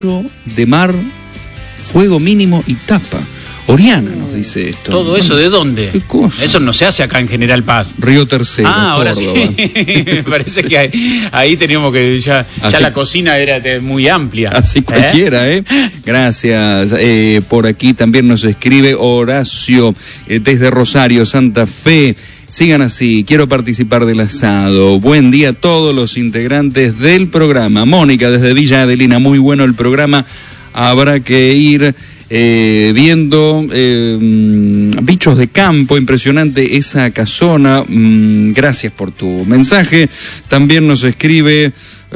de mar, fuego mínimo y tapa. Oriana nos dice esto. ¿Todo eso de dónde? ¿Qué cosa? Eso no se hace acá en General Paz. Río Tercero, ahora Córdoba. Sí. Me parece que ahí teníamos que ya la cocina era muy amplia. Así cualquiera, Gracias. Por aquí también nos escribe Horacio desde Rosario, Santa Fe. Sigan así, quiero participar del asado. Buen día a todos los integrantes del programa. Mónica desde Villa Adelina, muy bueno el programa. Habrá que ir viendo bichos de campo, impresionante esa casona. Gracias por tu mensaje. También nos escribe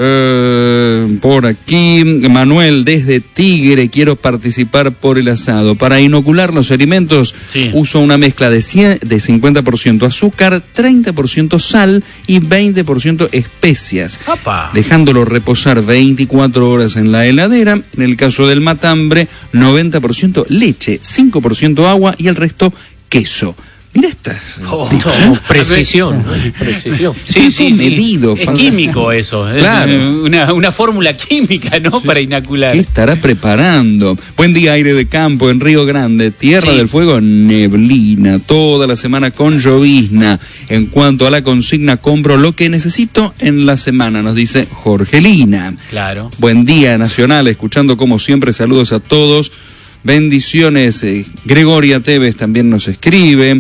por aquí Manuel desde Tigre, quiero participar por el asado. Para inocular los alimentos uso una mezcla de 50% azúcar, 30% sal y 20% especias. ¡Apa! Dejándolo reposar 24 horas en la heladera. En el caso del matambre, 90% leche, 5% agua y el resto queso. Mira esta precisión, ¿no? Precisión. Sí. Medido, es químico eso. Claro. Es una fórmula química, ¿no? Sí. Para inocular. ¿Qué estará preparando? Buen día, aire de campo en Río Grande, Tierra del Fuego, neblina. Toda la semana con llovizna. En cuanto a la consigna, compro lo que necesito en la semana, nos dice Jorgelina. Claro. Buen día, Nacional, escuchando como siempre, saludos a todos. Bendiciones. Gregoria Tevez también nos escribe.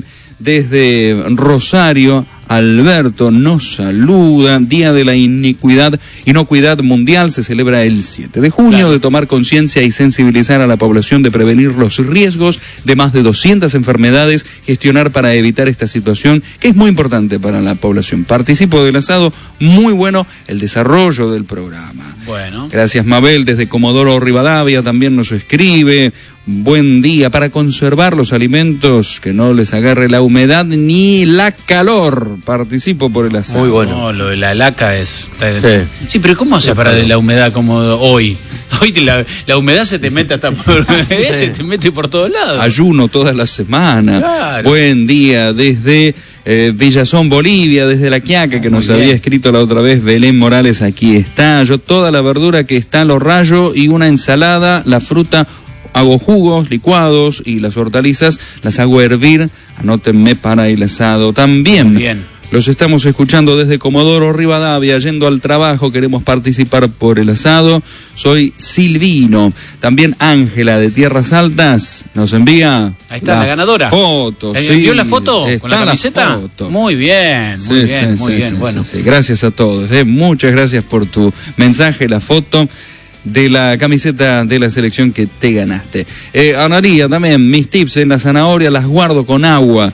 Desde Rosario, Alberto nos saluda. Día de la Inocuidad Mundial se celebra el 7 de junio. Claro. De tomar conciencia y sensibilizar a la población de prevenir los riesgos de más de 200 enfermedades, gestionar para evitar esta situación que es muy importante para la población. Participo del asado, muy bueno el desarrollo del programa. Bueno. Gracias, Mabel, desde Comodoro Rivadavia también nos escribe. Buen día, para conservar los alimentos, que no les agarre la humedad ni la calor. Participo por el asado. Muy bueno. No, lo de la laca es... Sí, pero ¿cómo hace para de la humedad como hoy? Hoy la humedad se te mete hasta por... se te mete por todos lados. Ayuno toda la semana. Claro. Buen día, desde Villazón, Bolivia, desde La Quiaca, que nos había escrito la otra vez Belén Morales, aquí está. Yo toda la verdura que está, lo rayo y una ensalada, la fruta... Hago jugos, licuados y las hortalizas las hago hervir. Anótenme para el asado también. Bien. Los estamos escuchando desde Comodoro Rivadavia, yendo al trabajo, queremos participar por el asado. Soy Silvino. También Ángela de Tierras Altas nos envía... Ahí está la ganadora. Foto, ¿Vio la foto con la camiseta? La foto. Muy bien, muy bien. Bueno. Sí. Gracias a todos. Muchas gracias por tu mensaje, la foto de la camiseta de la selección que te ganaste. Anaría también, mis tips en la zanahoria las guardo con agua.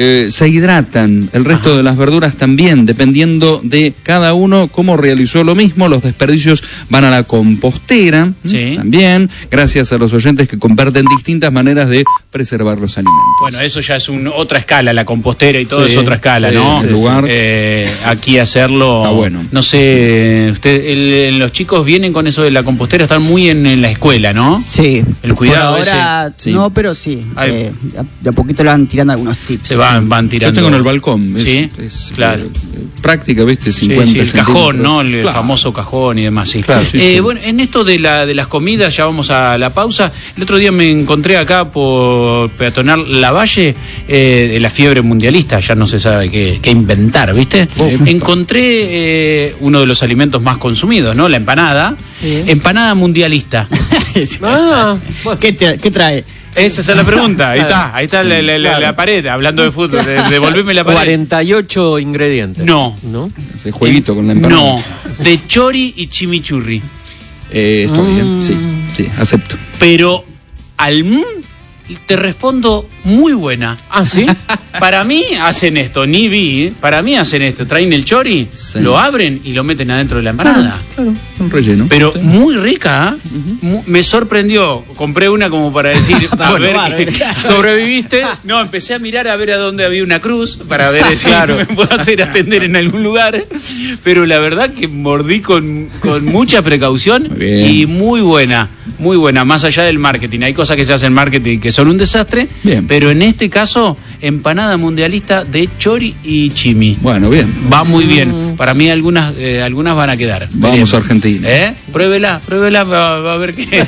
Se hidratan, el resto de las verduras también, dependiendo de cada uno cómo realizó lo mismo. Los desperdicios van a la compostera, también, gracias a los oyentes que comparten distintas maneras de preservar los alimentos. Bueno, eso ya es otra escala, la compostera y todo es otra escala, ¿no? El lugar. Aquí hacerlo... Está bueno. No sé, los chicos vienen con eso de la compostera, están muy en la escuela, ¿no? Sí. El cuidado ahora, ese. No, pero sí. De a poquito le van tirando algunos tips. Se van tirando. Yo tengo en el balcón. Es claro. Práctica, ¿viste? 50 el cajón, ¿no? El famoso cajón y demás, Claro, Bueno, en esto de las comidas, ya vamos a la pausa. El otro día me encontré acá por peatonal Lavalle de la fiebre mundialista, ya no se sabe qué inventar, ¿viste? Encontré uno de los alimentos más consumidos, ¿no? La empanada. Sí. Empanada mundialista. ¿Qué trae? Esa es la pregunta, ahí está la pared, hablando de fútbol, devolveme la pared. 48 ingredientes. No. Ese jueguito con la empanada. No, de chori y chimichurri. Estoy bien, sí, acepto. Pero te respondo muy buena. ¿Ah, sí? Para mí hacen esto, para mí hacen esto, traen el chori, lo abren y lo meten adentro de la empanada. Claro, un relleno. Pero muy rica, me sorprendió. Compré una como para decir, a ver, ¿sobreviviste? No, empecé a mirar a ver a dónde había una cruz, para ver si me puedo hacer atender en algún lugar. Pero la verdad que mordí con mucha precaución y muy buena, más allá del marketing. Hay cosas que se hacen en marketing que son un desastre, Pero en este caso, empanada mundialista de chori y chimi. Bueno, bien. Va muy bien. Para mí algunas van a quedar. Vamos a Argentina. Pruébela, va a ver qué.